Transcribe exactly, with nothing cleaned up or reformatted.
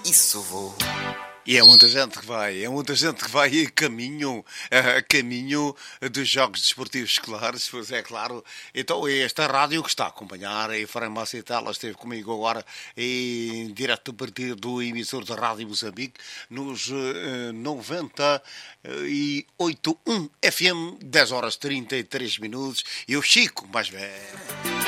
isso vou. E é muita gente que vai, é muita gente que vai a caminho, a caminho dos Jogos Desportivos Escolares, pois é claro. Então é esta rádio que está a acompanhar, a Farmácia Itala esteve comigo agora em direto a partir do emissor da Rádio Moçambique, nos uh, noventa e oito ponto um F M, dez horas e trinta e três minutos, e o Chico, mais velho.